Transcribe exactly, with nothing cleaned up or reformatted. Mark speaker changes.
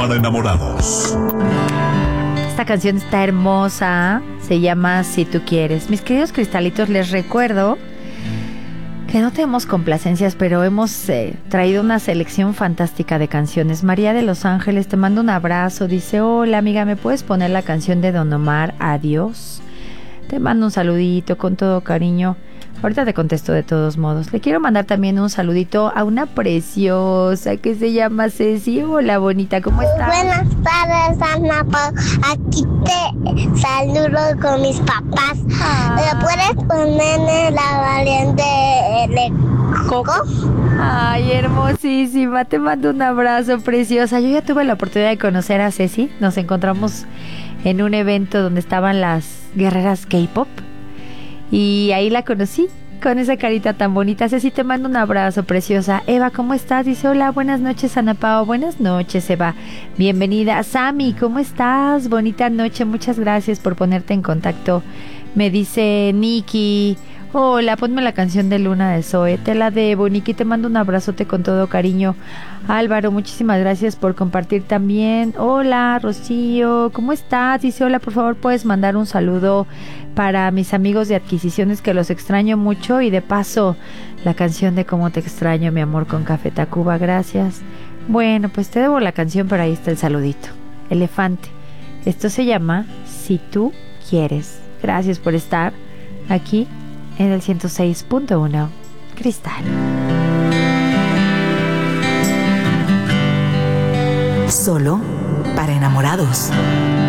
Speaker 1: Para enamorados.
Speaker 2: Esta canción está hermosa, se llama Si tú quieres. Mis queridos cristalitos, les recuerdo que no tenemos complacencias, pero hemos eh, traído una selección fantástica de canciones. María de Los Ángeles te manda un abrazo, dice: hola amiga, ¿me puedes poner la canción de Don Omar, Adiós? Te mando un saludito con todo cariño. Ahorita te contesto de todos modos. Le quiero mandar también un saludito a una preciosa que se llama Ceci. Hola bonita, ¿cómo estás?
Speaker 3: Buenas tardes, Ana Pau. Aquí te saludo con mis papás.
Speaker 2: Ah.
Speaker 3: ¿Me puedes poner la variante de Coco?
Speaker 2: Ay, hermosísima. Te mando un abrazo, preciosa. Yo ya tuve la oportunidad de conocer a Ceci. Nos encontramos en un evento donde estaban las guerreras K-pop. Y ahí la conocí, con esa carita tan bonita. Ceci, te mando un abrazo, preciosa. Eva, ¿cómo estás? Dice: hola, buenas noches, Ana Pao. Buenas noches, Eva. Bienvenida. Sami, ¿cómo estás? Bonita noche, muchas gracias por ponerte en contacto. Me dice Nikki: hola, ponme la canción de Luna de Zoe. Te la debo, Nikki, te mando un abrazote con todo cariño. Álvaro, muchísimas gracias por compartir también. Hola, Rocío, ¿cómo estás? Dice: hola, por favor, puedes mandar un saludo para mis amigos de adquisiciones, que los extraño mucho, y de paso la canción de Cómo te extraño, mi amor, con Café Tacuba. Gracias. Bueno, pues te debo la canción, pero ahí está el saludito. Elefante. Esto se llama Si tú quieres. Gracias por estar aquí en el ciento seis punto uno Cristal.
Speaker 4: Solo para enamorados.